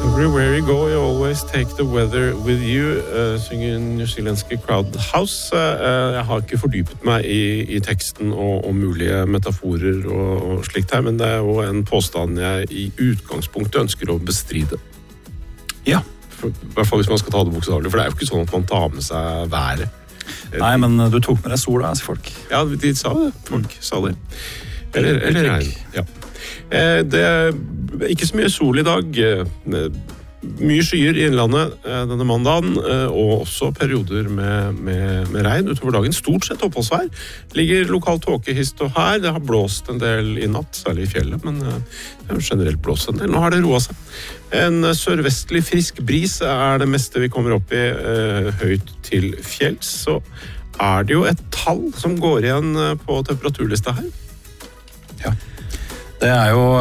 Everywhere you go, you always take the weather with you, synger newzealandske Crowdhouse. Jeg har ikke fordypet meg i teksten og mulige metaforer og slikt her, men det er jo en påstand jeg i utgangspunktet ønsker å bestride. Ja. I hvert fall hvis man skal ta det bokstavlig, for det er jo ikke sånn at man tar med seg været. Nei, men du tok med deg sola, sier folk. Ja, de sa det. Folk sa det. Eller regn, ja. Det er ikke så mye sol i dag, mye skyer i innlandet denne mandagen, og også perioder med regn utover dagen. Stort sett oppholdsvær. Ligger lokalt tåkehist og her. Det har blåst en del i natt, særlig i fjellet, men det har generelt blåst en del. Nå har det roet seg. En sørvestlig frisk bris er det meste vi kommer opp i høyt til fjells, så er det jo et tall som går igjen på temperaturlista her. Ja. Det er jo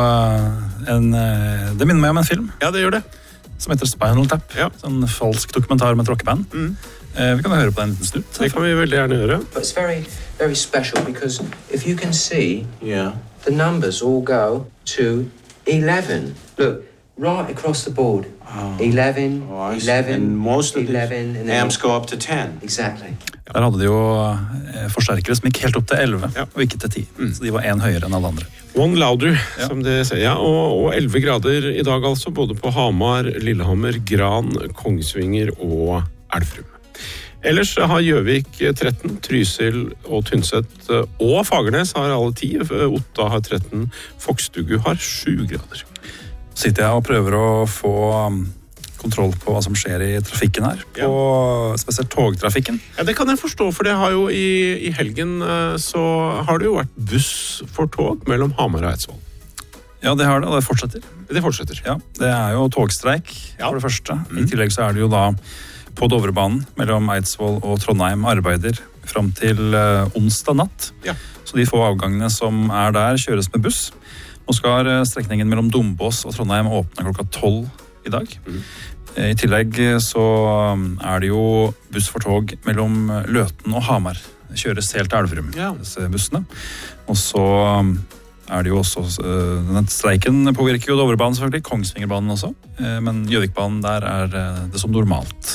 det minner meg om en film. Ja, det gjør det. Som heter Spinal Tap. Ja. Sånn falsk dokumentar med et rockeband. Vi kan høre på en liten snutt. Det kan vi veldig gjerne gjøre. It's very, very special because if you can see, the numbers all go to 11. Look, right across the board. 11, 11, and most of 11, the amps go up to 10. Exactly. Der hadde de jo forsterkere som gikk helt opp til 11, og ikke til 10. Så de var en høyere enn alle andre. One louder, som det sier. Ja, og 11 grader i dag altså, både på Hamar, Lillehammer, Gran, Kongsvinger og Elverum. Ellers har Gjøvik 13, Trysil og Tynset og Fagernes har alle 10. Otta har 13, Fokstugu har 7 grader. Sitter jeg og prøver å få kontroll på hva som skjer i trafikken her, på spesielt togtrafikken. Ja, det kan jeg forstå, for det har jo i helgen så har det jo vært buss for tog mellom Hamar og Eidsvoll. Ja, det har det, og det fortsetter. Det fortsetter. Ja, det er jo togstreik for det første. I tillegg så er det jo da på Dovrebanen mellom Eidsvoll og Trondheim arbeider frem til onsdag natt. Ja. Så de få avgangene som er der kjøres med buss. Nå skal strekningen mellom Dombås og Trondheim åpne klokka 12 i dag. I tillegg så er det jo buss for tog mellom Løten og Hamar. Det kjøres helt til Elverum, disse bussene. Og så er det jo også denne streiken påvirker jo Dovrebanen selvfølgelig, Kongsvingerbanen også. Men Gjøvikbanen der er det som normalt.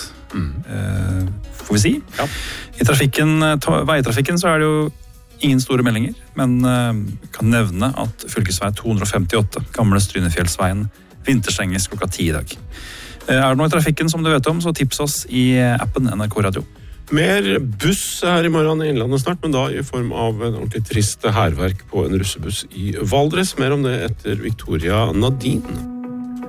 Får vi si. Ja. I veitrafikken så er det jo ingen store meldinger, men kan nevne at fylkesvei 258, gamle Strynefjellsveien, vinterstenges klokka 10 i dag. Er det noe i trafikken som du vet om, så tips oss i appen NRK Radio. Mer buss her i morgen i Innlandet snart, men da i form av en ordentlig trist hærverk på en russebuss i Valdres. Mer om det etter Victoria Nadine.